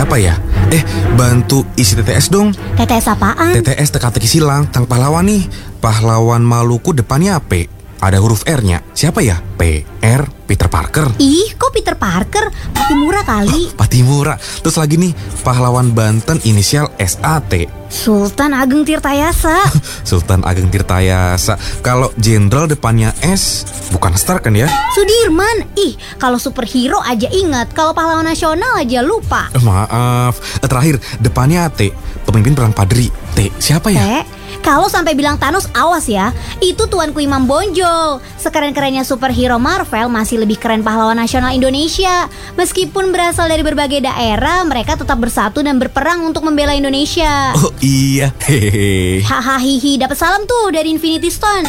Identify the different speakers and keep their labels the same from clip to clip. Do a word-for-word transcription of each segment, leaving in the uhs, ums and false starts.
Speaker 1: Apa ya? Eh, bantu isi T T S dong.
Speaker 2: T T S apaan?
Speaker 1: T T S teka-teki silang, tang pahlawan nih. Pahlawan Maluku depannya P. Ada huruf R-nya. Siapa ya? P, R, Peter Parker.
Speaker 2: Ih, kok Peter Parker? Patimura kali.
Speaker 1: Oh, Patimura. Terus lagi nih, pahlawan Banten inisial S A T.
Speaker 2: Sultan Ageng Tirtayasa.
Speaker 1: Sultan Ageng Tirtayasa. Kalau jenderal depannya S, bukan Star kan ya?
Speaker 2: Sudirman. Ih, kalau superhero aja ingat, kalau pahlawan nasional aja lupa.
Speaker 1: Eh, maaf. Eh, terakhir, depannya T. Pemimpin perang Padri. T, siapa ya?
Speaker 2: Teh, kalau sampai bilang Thanos, awas ya. Itu tuanku Imam Bonjol. Sekeren-kerennya superhero Marvel, masih lebih keren pahlawan nasional Indonesia. Meskipun berasal dari berbagai daerah, mereka tetap bersatu dan berperang untuk membela Indonesia.
Speaker 1: Oh iya, hehehe.
Speaker 2: Hahaha, hihi, dapat salam tuh dari Infinity Stone.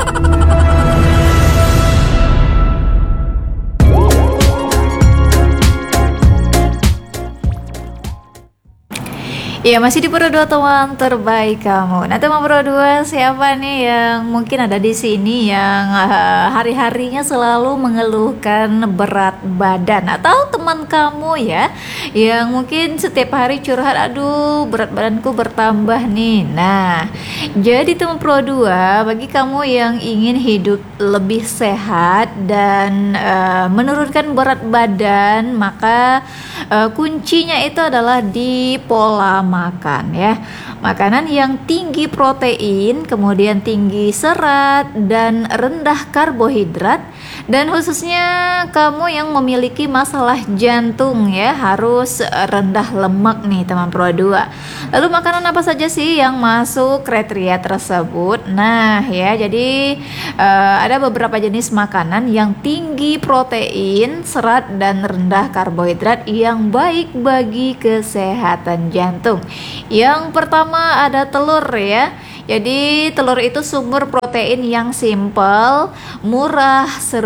Speaker 3: Ya, masih di Pro dua teman terbaik kamu. Nah, teman Pro dua, siapa nih yang mungkin ada di sini yang uh, hari-harinya selalu mengeluhkan berat badan, atau teman kamu ya yang mungkin setiap hari curhat, aduh berat badanku bertambah nih. Nah, jadi teman Pro dua, bagi kamu yang ingin hidup lebih sehat dan uh, menurunkan berat badan, maka uh, kuncinya itu adalah di pola makan ya. Makanan yang tinggi protein, kemudian tinggi serat dan rendah karbohidrat, dan khususnya kamu yang memiliki masalah jantung ya, harus rendah lemak nih teman Pro dua. Lalu makanan apa saja sih yang masuk kriteria tersebut? Nah ya, jadi uh, ada beberapa jenis makanan yang tinggi protein, serat dan rendah karbohidrat yang baik bagi kesehatan jantung. Yang pertama ada telur ya. Jadi telur itu sumber protein yang simple, murah,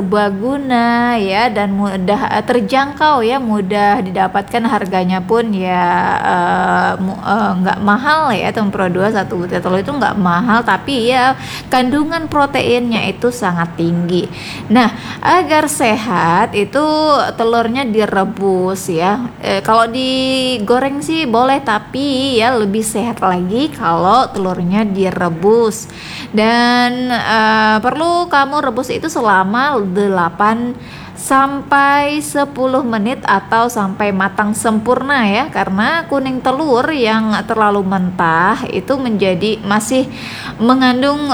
Speaker 3: serbaguna ya, dan mudah terjangkau ya, mudah didapatkan, harganya pun ya nggak uh, uh, mahal ya teman Pro dua. Satu butir telur itu nggak mahal, tapi ya kandungan proteinnya itu sangat tinggi. Nah, agar sehat itu telurnya direbus ya. E, kalau digoreng sih boleh, tapi ya lebih sehat lagi kalau telurnya direbus. rebus dan uh, perlu kamu rebus itu selama delapan sampai sepuluh menit atau sampai matang sempurna ya, karena kuning telur yang terlalu mentah itu menjadi masih mengandung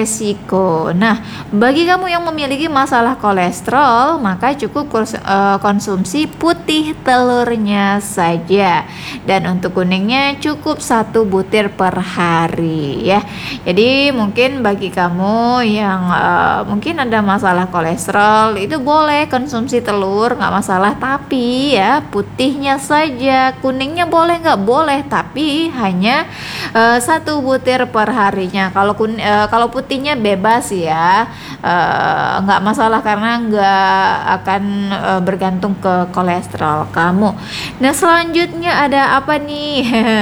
Speaker 3: resiko. Nah, bagi kamu yang memiliki masalah kolesterol, maka cukup konsumsi putih telurnya saja, dan untuk kuningnya cukup satu butir per hari ya. Jadi mungkin bagi kamu yang uh, mungkin ada masalah kolesterol, itu boleh konsumsi telur, nggak masalah, tapi ya putihnya saja. Kuningnya boleh nggak? Boleh, tapi hanya uh, satu butir per harinya. Kalau kun uh, kalau putihnya bebas ya, uh, nggak masalah, karena nggak akan uh, bergantung ke kolesterol kamu. Nah, selanjutnya ada apa nih?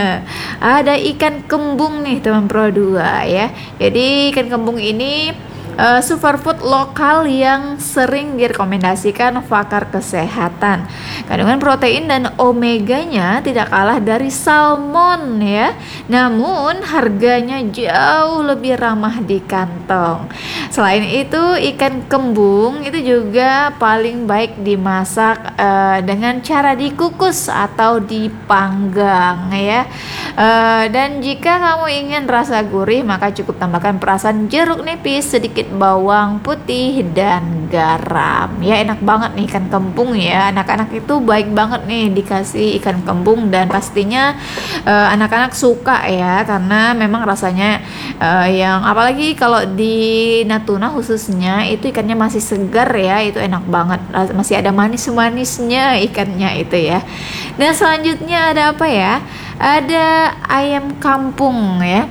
Speaker 3: Ada ikan kembung nih teman Pro dua ya. Jadi ikan kembung ini Uh, superfood lokal yang sering direkomendasikan pakar kesehatan. Kandungan protein dan omeganya tidak kalah dari salmon ya. Namun harganya jauh lebih ramah di kantong. Selain itu, ikan kembung itu juga paling baik dimasak uh, dengan cara dikukus atau dipanggang ya. Uh, dan jika kamu ingin rasa gurih, maka cukup tambahkan perasan jeruk nipis, sedikit bawang putih dan garam ya. Enak banget nih ikan kembung ya, anak-anak itu baik banget nih dikasih ikan kembung, dan pastinya uh, anak-anak suka ya, karena memang rasanya uh, yang apalagi kalau di Natuna khususnya itu ikannya masih segar ya, itu enak banget, masih ada manis-manisnya ikannya itu ya. Dan selanjutnya ada apa ya? Ada ayam kampung ya.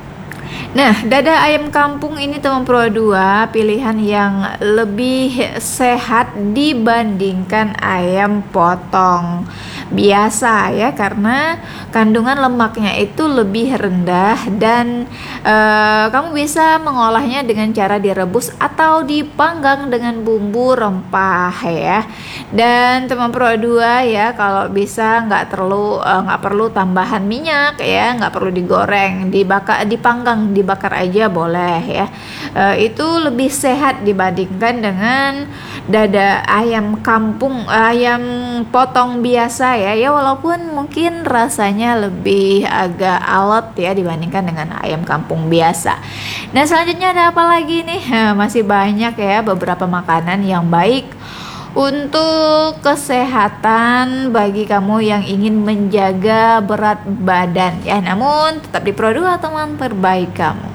Speaker 3: Nah, dada ayam kampung ini teman Pro dua pilihan yang lebih sehat dibandingkan ayam potong. biasa ya, karena kandungan lemaknya itu lebih rendah dan eh, kamu bisa mengolahnya dengan cara direbus atau dipanggang dengan bumbu rempah ya. Dan teman Pro dua ya, kalau bisa nggak terlalu eh, nggak perlu tambahan minyak ya, nggak perlu digoreng, dibakar, dipanggang, dibakar aja boleh ya. Eh, itu lebih sehat dibandingkan dengan dada ayam kampung, ayam potong biasa ya. Ya walaupun mungkin rasanya lebih agak alot ya dibandingkan dengan ayam kampung biasa. Nah selanjutnya ada apa lagi nih? Masih banyak ya beberapa makanan yang baik untuk kesehatan bagi kamu yang ingin menjaga berat badan ya. Namun tetap di Pro dua teman terbaik kamu.